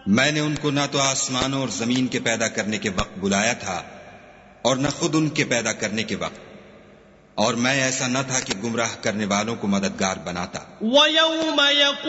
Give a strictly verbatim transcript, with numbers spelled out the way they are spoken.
मैंने उनको न तो आसमानों और जमीन के पैदा करने के वक्त बुलाया था और न खुद उनके पैदा करने के वक्त, और मैं ऐसा न था कि गुमराह करने वालों को मददगार बनाता।